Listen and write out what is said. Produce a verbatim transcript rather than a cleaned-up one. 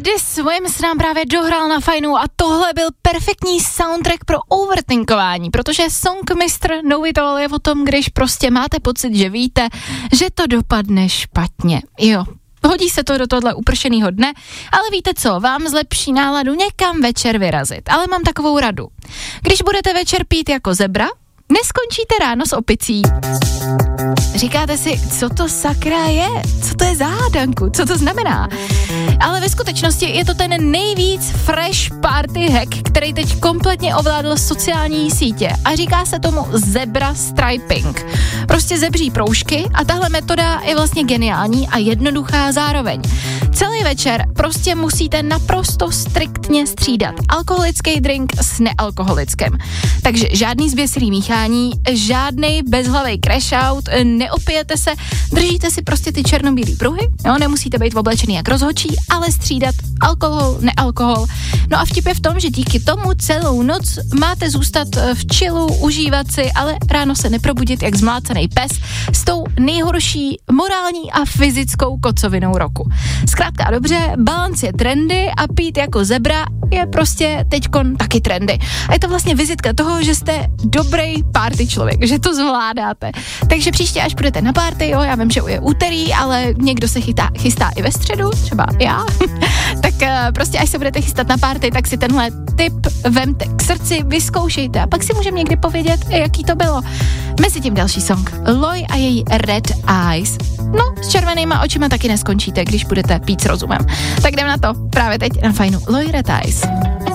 This Swims nám právě dohrál na fajnu a tohle byl perfektní soundtrack pro overthinkování, protože Song mister Know It All je o tom, když prostě máte pocit, že víte, že to dopadne špatně. Jo, hodí se to do tohle upršenýho dne, ale víte co, vám zlepší náladu někam večer vyrazit. Ale mám takovou radu. Když budete večer pít jako zebra, neskončíte ráno s opicí. Říkáte si, co to sakra je? Co to je za hádanku? Co to znamená? Ale ve skutečnosti je to ten nejvíc fresh party hack, který teď kompletně ovládl sociální sítě a říká se tomu zebra striping. Prostě zebří proužky a tahle metoda je vlastně geniální a jednoduchá zároveň. Celý večer prostě musíte naprosto striktně střídat alkoholický drink s nealkoholickým. Takže žádný zběsilý míchání, žádnej bezhlavej crash out, neopijete se, držíte si prostě ty černobílý pruhy, jo, nemusíte být oblečený jak rozhodčí, ale střídat alkohol, nealkohol. No a vtip je v tom, že díky tomu celou noc máte zůstat v chillu, užívat si, ale ráno se neprobudit jak zmlácený pes s tou nejhorší morální a fyzickou kocovinou roku. Zkrátka a dobře, balans je trendy a pít jako zebra je prostě teďkon taky trendy. A je to vlastně vizitka toho, že jste dobrý party člověk, že to zvládáte. Takže příště, až půjdete na party, jo, já vím, že je úterý, ale někdo se chytá, chystá i ve středu, třeba já, tak uh, prostě až se budete chystat na party, tak si tenhle tip vemte k srdci, vyzkoušejte a pak si můžeme někdy povědět, jaký to bylo. Mezi tím další song. Loj a její Red Eyes. No, s červenýma očima taky neskončíte, když budete pít s rozumem. Tak jdem na to právě teď na fajnu Loj Red Eyes.